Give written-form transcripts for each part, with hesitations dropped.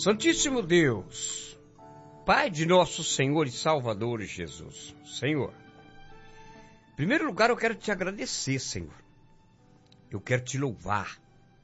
Santíssimo Deus, Pai de nosso Senhor e Salvador Jesus, Senhor, em primeiro lugar eu quero te agradecer, Senhor. Eu quero te louvar.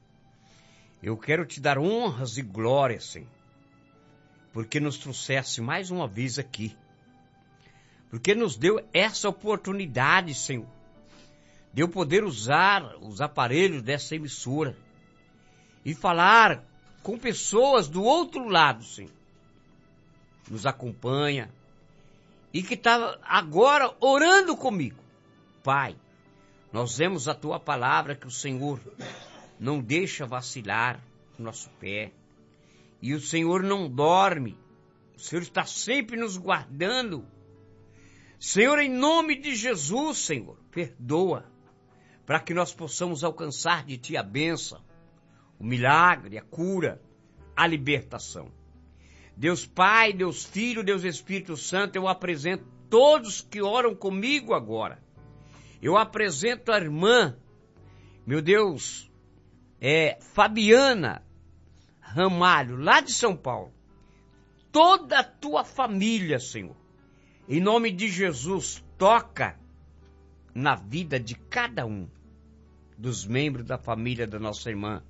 Eu quero te dar honras e glórias, Senhor, porque nos trouxesse mais uma vez aqui. Porque nos deu essa oportunidade, Senhor, de eu poder usar os aparelhos dessa emissora e falar com pessoas do outro lado, Senhor, nos acompanha e que está agora orando comigo. Pai, nós vemos a tua palavra que o Senhor não deixa vacilar o nosso pé e o Senhor não dorme, o Senhor está sempre nos guardando. Senhor, em nome de Jesus, Senhor, perdoa, para que nós possamos alcançar de Ti a bênção, o milagre, a cura, a libertação. Deus Pai, Deus Filho, Deus Espírito Santo, eu apresento todos que oram comigo agora. Eu apresento a irmã, meu Deus, Fabiana Ramalho, lá de São Paulo. Toda a tua família, Senhor. Em nome de Jesus, toca na vida de cada um dos membros da família da nossa irmã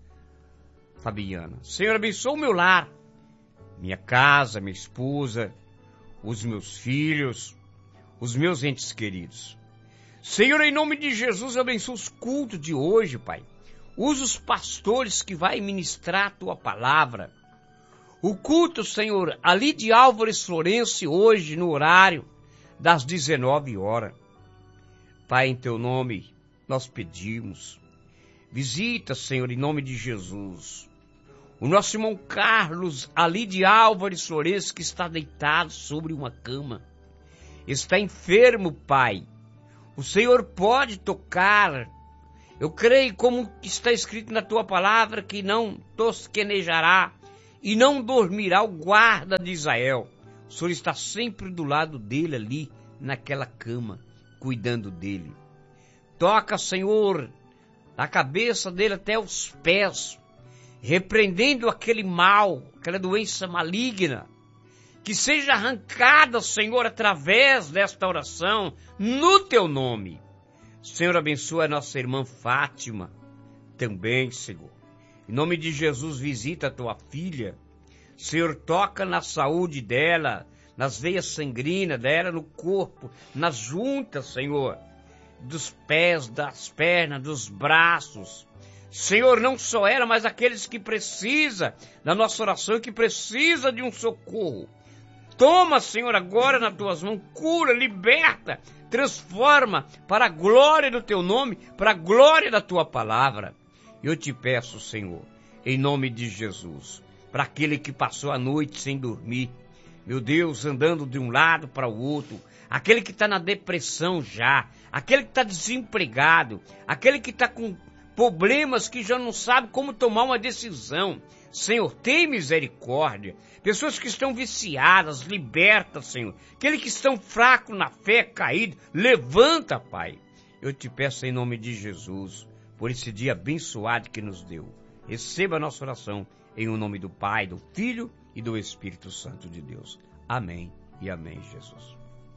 Fabiana. Senhor, abençoa o meu lar, minha casa, minha esposa, os meus filhos, os meus entes queridos. Senhor, em nome de Jesus, abençoa os cultos de hoje, Pai. Usa os pastores que vai ministrar a tua palavra. O culto, Senhor, ali de Álvares Florencio, hoje, no horário das 19 horas. Pai, em teu nome, nós pedimos. Visita, Senhor, em nome de Jesus. O nosso irmão Carlos, ali de Álvares Florencio, que está deitado sobre uma cama. Está enfermo, Pai. O Senhor pode tocar. Eu creio, como está escrito na tua palavra, que não tosquenejará e não dormirá o guarda de Israel. O Senhor está sempre do lado dele ali, naquela cama, cuidando dele. Toca, Senhor, da cabeça dele até os pés, repreendendo aquele mal, aquela doença maligna, que seja arrancada, Senhor, através desta oração, no teu nome. Senhor, abençoa a nossa irmã Fátima, também, Senhor. Em nome de Jesus, visita a tua filha. Senhor, toca na saúde dela, nas veias sanguíneas dela, no corpo, nas juntas, Senhor, dos pés, das pernas, dos braços. Senhor, não só ela, mas aqueles que precisam da nossa oração, que precisam de um socorro. Toma, Senhor, agora nas tuas mãos, cura, liberta, transforma para a glória do teu nome, para a glória da tua palavra. Eu te peço, Senhor, em nome de Jesus, para aquele que passou a noite sem dormir, meu Deus, andando de um lado para o outro, aquele que está na depressão já, aquele que está desempregado, aquele que está com problemas que já não sabe como tomar uma decisão. Senhor, tem misericórdia. Pessoas que estão viciadas, liberta, Senhor. Aqueles que estão fracos na fé, caídos, levanta, Pai. Eu te peço em nome de Jesus, por esse dia abençoado que nos deu. Receba a nossa oração em nome do Pai, do Filho e do Espírito Santo de Deus. Amém e amém, Jesus.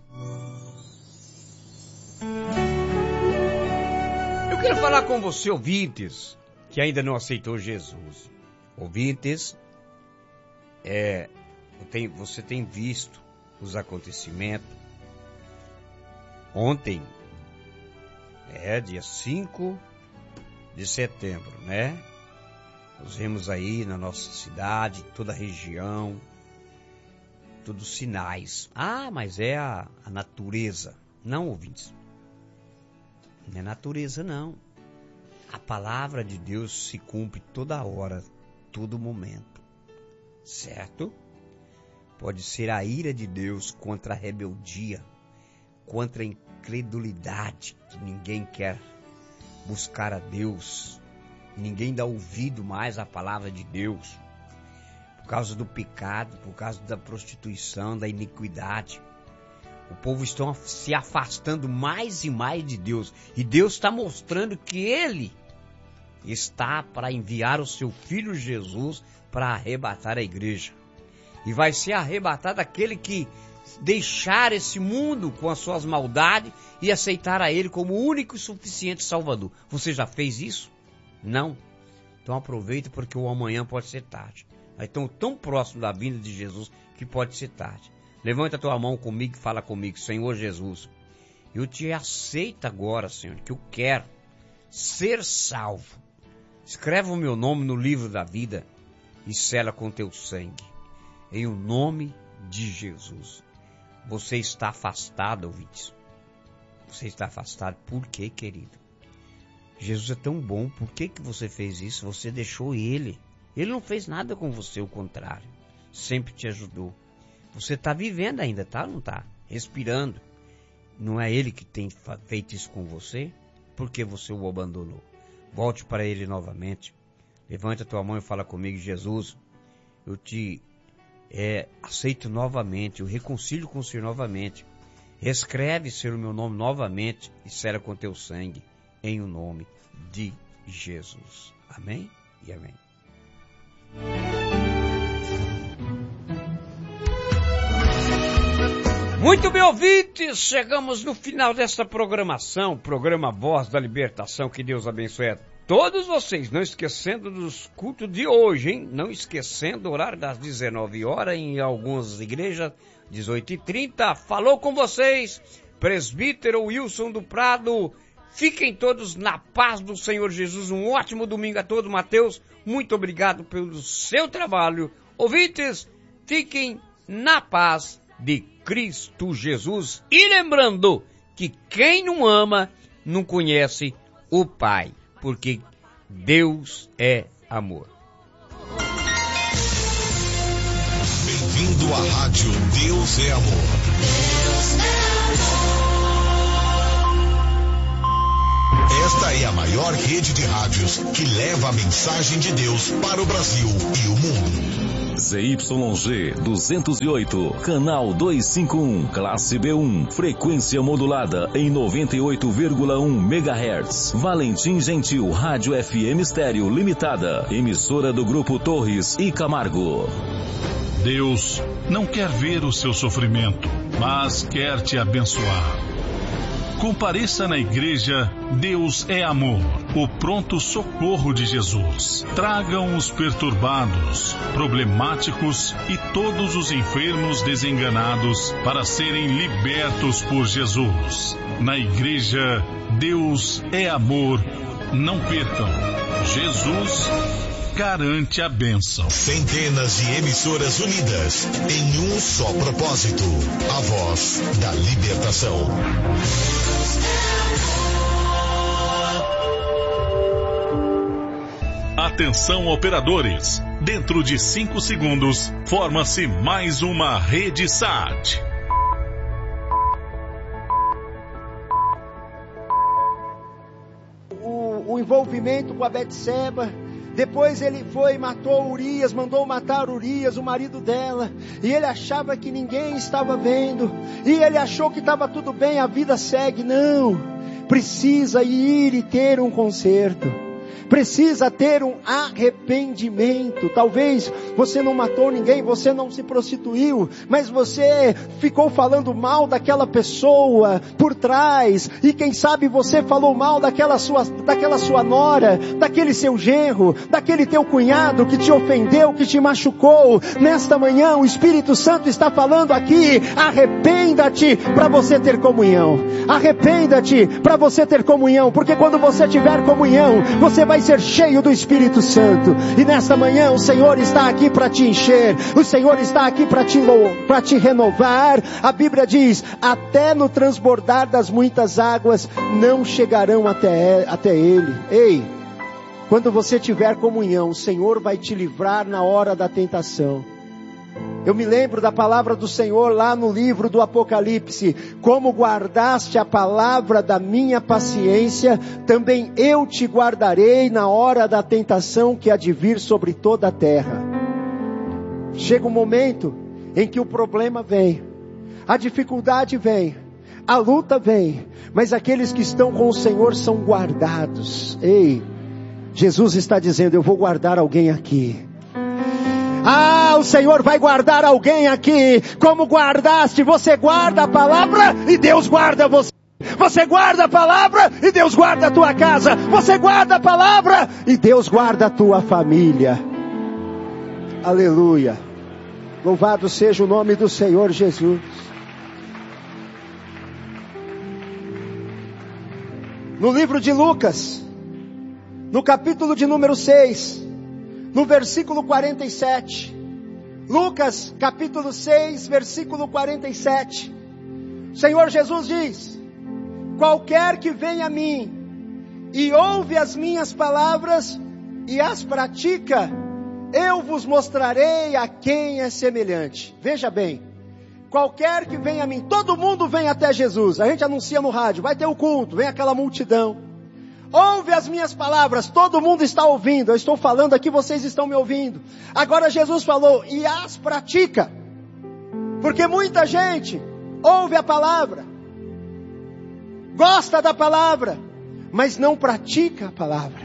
Eu quero falar com você, ouvintes, que ainda não aceitou Jesus. Ouvintes, você tem visto os acontecimentos. Ontem, dia 5 de setembro, né? Nós vemos aí na nossa cidade, toda a região, todos os sinais. Mas é a natureza. Não, ouvintes. Não é natureza, não. A palavra de Deus se cumpre toda hora, todo momento. Certo? Pode ser a ira de Deus contra a rebeldia, contra a incredulidade, que ninguém quer buscar a Deus. Ninguém dá ouvido mais à palavra de Deus. Por causa do pecado, por causa da prostituição, da iniquidade. O povo está se afastando mais e mais de Deus. E Deus está mostrando que Ele está para enviar o seu Filho Jesus para arrebatar a igreja. E vai ser arrebatado aquele que deixar esse mundo com as suas maldades e aceitar a Ele como o único e suficiente Salvador. Você já fez isso? Não? Então aproveita, porque o amanhã pode ser tarde. Nós estamos tão próximo da vinda de Jesus que pode ser tarde. Levanta a tua mão comigo e fala comigo: Senhor Jesus, eu te aceito agora, Senhor, que eu quero ser salvo. Escreve o meu nome no livro da vida e sela com teu sangue. Em o nome de Jesus. Você está afastado, ouvintes. Você está afastado. Por quê, querido? Jesus é tão bom. Por que você fez isso? Você deixou Ele. Ele não fez nada com você, o contrário. Sempre te ajudou. Você está vivendo ainda, tá? Não está? Respirando. Não é Ele que tem feito isso com você? Por que você o abandonou? Volte para Ele novamente. Levanta a tua mão e fala comigo: Jesus, eu te aceito novamente, eu reconcilio com o Senhor novamente. Reescreve, Senhor, o meu nome novamente e sela com teu sangue, em o nome de Jesus. Amém e amém. Muito bem, ouvintes, chegamos no final desta programação, programa Voz da Libertação. Que Deus abençoe a todos vocês, não esquecendo dos cultos de hoje, hein? Não esquecendo o horário das 19 horas, em algumas igrejas, 18h30. Falou com vocês, presbítero Wilson do Prado. Fiquem todos na paz do Senhor Jesus. Um ótimo domingo a todos. Mateus, muito obrigado pelo seu trabalho. Ouvintes, fiquem na paz de Cristo Jesus. E lembrando que quem não ama, não conhece o Pai, porque Deus é amor. Bem-vindo à rádio Deus é Amor. Deus é amor. Esta é a maior rede de rádios que leva a mensagem de Deus para o Brasil e o mundo. ZYG 208, canal 251, classe B1, frequência modulada em 98,1 MHz. Valentim Gentil, Rádio FM Estéreo Limitada, emissora do Grupo Torres e Camargo. Deus não quer ver o seu sofrimento, mas quer te abençoar. Compareça na igreja Deus é Amor, o pronto socorro de Jesus. Tragam os perturbados, problemáticos e todos os enfermos desenganados para serem libertos por Jesus. Na igreja Deus é Amor, não percam. Jesus garante a bênção. Centenas de emissoras unidas em um só propósito: a voz da libertação. Atenção, operadores. Dentro de 5 segundos, forma-se mais uma rede SAT. O envolvimento com a Betseba. Depois ele foi e matou Urias, mandou matar Urias, o marido dela. E ele achava que ninguém estava vendo. E ele achou que estava tudo bem, a vida segue. Não, precisa ir e ter um conserto. Precisa ter um arrependimento. Talvez você não matou ninguém, você não se prostituiu, mas você ficou falando mal daquela pessoa por trás. E quem sabe você falou mal daquela sua nora, daquele seu genro, daquele teu cunhado que te ofendeu, que te machucou. Nesta manhã o Espírito Santo está falando aqui: arrependa-te para você ter comunhão. Arrependa-te para você ter comunhão, porque quando você tiver comunhão, você vai ser cheio do Espírito Santo. E nesta manhã o Senhor está aqui para te encher, o Senhor está aqui para te renovar. A Bíblia diz: até no transbordar das muitas águas não chegarão até ele. Ei, quando você tiver comunhão, o Senhor vai te livrar na hora da tentação. Eu me lembro da palavra do Senhor lá no livro do Apocalipse: como guardaste a palavra da minha paciência, também eu te guardarei na hora da tentação que há de vir sobre toda a terra. Chega um momento em que o problema vem, a dificuldade vem, a luta vem, mas aqueles que estão com o Senhor são guardados. Ei, Jesus está dizendo, eu vou guardar alguém aqui. Ah, o Senhor vai guardar alguém aqui. Como guardaste? Você guarda a palavra e Deus guarda você. Você guarda a palavra e Deus guarda a tua casa. Você guarda a palavra e Deus guarda a tua família. Aleluia. Louvado seja o nome do Senhor Jesus. No livro de Lucas, no capítulo de número 6, no versículo 47. Lucas, capítulo 6, versículo 47. O Senhor Jesus diz: qualquer que vem a mim e ouve as minhas palavras e as pratica, eu vos mostrarei a quem é semelhante. Veja bem, qualquer que vem a mim, todo mundo vem até Jesus. A gente anuncia no rádio, vai ter o culto, vem aquela multidão. Ouve as minhas palavras, todo mundo está ouvindo. Eu estou falando aqui, vocês estão me ouvindo. Agora Jesus falou, e as pratica. Porque muita gente ouve a palavra, gosta da palavra, mas não pratica a palavra.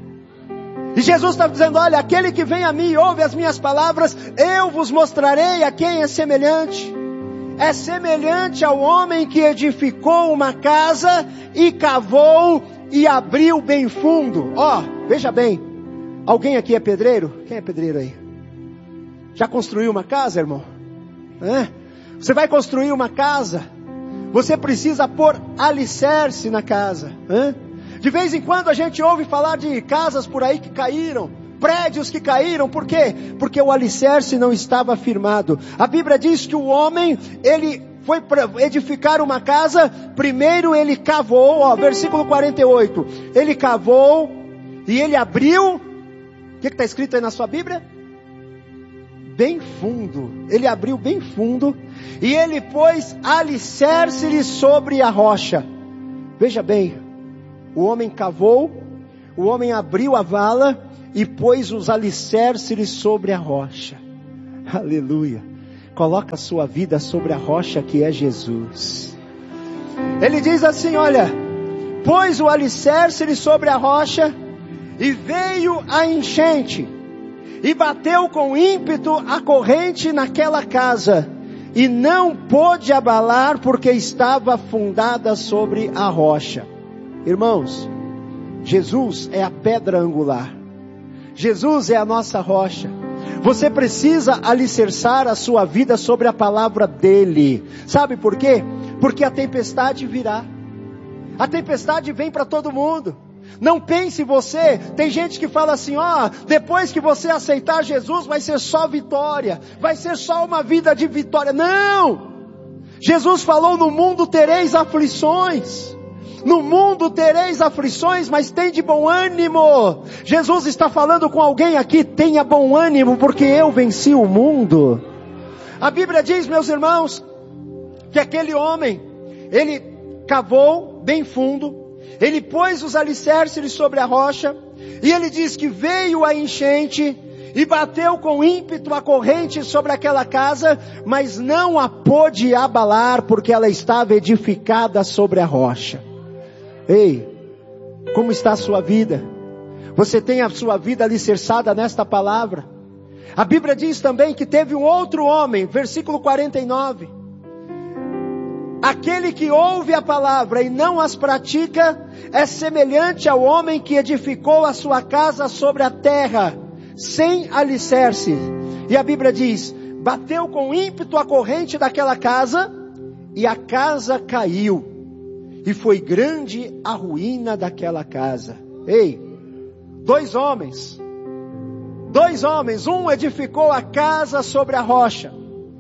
E Jesus está dizendo, olha, aquele que vem a mim e ouve as minhas palavras, eu vos mostrarei a quem é semelhante. É semelhante ao homem que edificou uma casa e cavou e abriu bem fundo. Ó, veja bem, alguém aqui é pedreiro? Quem é pedreiro aí? Já construiu uma casa, irmão? Você vai construir uma casa, você precisa pôr alicerce na casa. De vez em quando a gente ouve falar de casas por aí que caíram, prédios que caíram. Por quê? Porque o alicerce não estava firmado. A Bíblia diz que o homem, ele foi para edificar uma casa, primeiro ele cavou, ó, versículo 48, ele cavou e ele abriu, o que está escrito aí na sua Bíblia? Bem fundo. Ele abriu bem fundo e ele pôs alicerce sobre a rocha. Veja bem, o homem cavou, o homem abriu a vala e pôs os alicerces sobre a rocha. Aleluia. Coloca a sua vida sobre a rocha que é Jesus. Ele diz assim, olha, pôs o alicerce sobre a rocha e veio a enchente e bateu com ímpeto a corrente naquela casa e não pôde abalar porque estava fundada sobre a rocha. Irmãos, Jesus é a pedra angular. Jesus é a nossa rocha. Você precisa alicerçar a sua vida sobre a palavra dele. Sabe por quê? Porque a tempestade virá. A tempestade vem para todo mundo. Não pense você, tem gente que fala assim, ó, depois que você aceitar Jesus vai ser só vitória, vai ser só uma vida de vitória. Não! Jesus falou, no mundo tereis aflições. No mundo tereis aflições, mas tem de bom ânimo. Jesus está falando com alguém aqui, tenha bom ânimo, porque eu venci o mundo. A Bíblia diz, meus irmãos, que aquele homem, ele cavou bem fundo, ele pôs os alicerces sobre a rocha, e ele diz que veio a enchente, e bateu com ímpeto a corrente sobre aquela casa, mas não a pôde abalar, porque ela estava edificada sobre a rocha. Ei, como está a sua vida? Você tem a sua vida alicerçada nesta palavra? A Bíblia diz também que teve um outro homem, versículo 49. Aquele que ouve a palavra e não as pratica, é semelhante ao homem que edificou a sua casa sobre a terra, sem alicerce. E a Bíblia diz, bateu com ímpeto a corrente daquela casa, e a casa caiu. E foi grande a ruína daquela casa. Ei, dois homens, um edificou a casa sobre a rocha.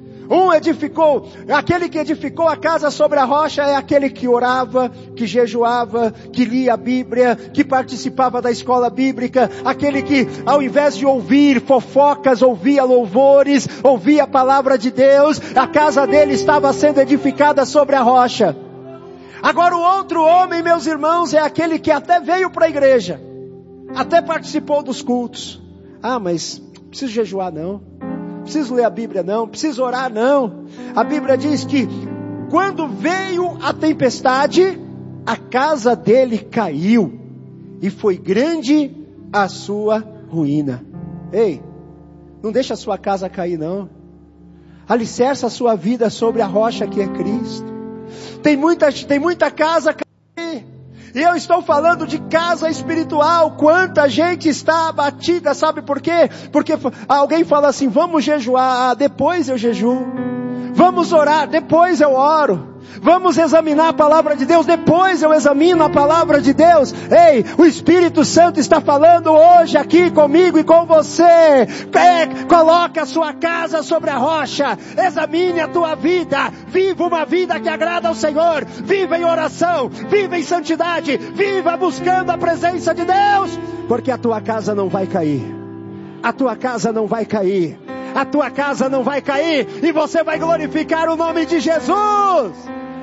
Aquele que edificou a casa sobre a rocha é aquele que orava, que jejuava, que lia a Bíblia, que participava da escola bíblica, aquele que ao invés de ouvir fofocas, ouvia louvores, ouvia a palavra de Deus, a casa dele estava sendo edificada sobre a rocha. Agora o outro homem, meus irmãos, é aquele que até veio para a igreja, até participou dos cultos. Ah, mas preciso jejuar não, preciso ler a Bíblia não, preciso orar não. A Bíblia diz que quando veio a tempestade, a casa dele caiu, e foi grande a sua ruína. Ei, não deixa a sua casa cair não. Alicerça a sua vida sobre a rocha que é Cristo. Tem muita casa cair. E eu estou falando de casa espiritual. Quanta gente está abatida, sabe por quê? Porque alguém fala assim, vamos jejuar, depois eu jejuo. Vamos orar, depois eu oro. Vamos examinar a palavra de Deus, depois eu examino a palavra de Deus. Ei, o Espírito Santo está falando hoje aqui comigo e com você. Coloca a sua casa sobre a rocha, examine a tua vida, viva uma vida que agrada ao Senhor, viva em oração, viva em santidade, viva buscando a presença de Deus, porque a tua casa não vai cair, a tua casa não vai cair, a tua casa não vai cair, e você vai glorificar o nome de Jesus.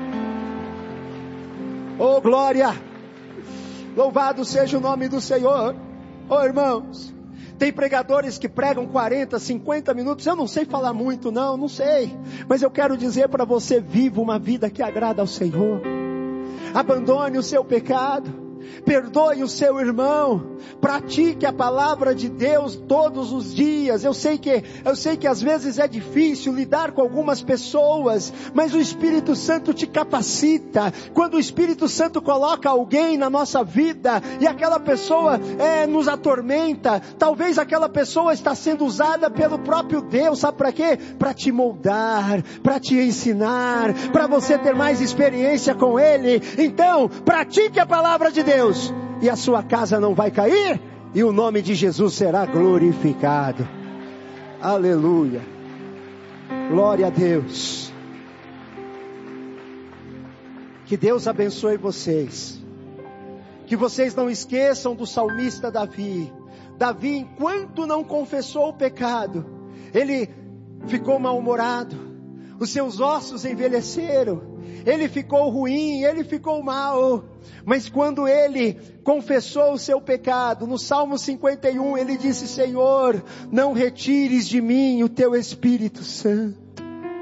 Oh glória, louvado seja o nome do Senhor. Oh irmãos, tem pregadores que pregam 40, 50 minutos, eu não sei falar muito não sei, mas eu quero dizer para você, viva uma vida que agrada ao Senhor, abandone o seu pecado, perdoe o seu irmão, pratique a palavra de Deus todos os dias. Eu sei que às vezes é difícil lidar com algumas pessoas, mas o Espírito Santo te capacita. Quando o Espírito Santo coloca alguém na nossa vida e aquela pessoa nos atormenta, talvez aquela pessoa está sendo usada pelo próprio Deus, sabe para quê? Para te moldar, para te ensinar, para você ter mais experiência com Ele. Então, pratique a palavra de Deus, e a sua casa não vai cair, e o nome de Jesus será glorificado. Aleluia, glória a Deus. Que Deus abençoe vocês, que vocês não esqueçam do salmista Davi. Davi, enquanto não confessou o pecado, ele ficou mal-humorado, os seus ossos envelheceram, ele ficou ruim, ele ficou mal. Mas quando ele confessou o seu pecado, no Salmo 51, ele disse: Senhor, não retires de mim o teu Espírito Santo.